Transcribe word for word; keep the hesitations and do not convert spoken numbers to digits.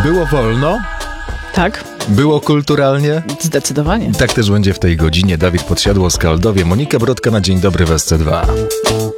Było wolno? Tak, Było kulturalnie? zdecydowanie. Tak też będzie w tej godzinie. Dawid Podsiadło, Skaldowie, Monika Brodka na Dzień Dobry w S C dwa.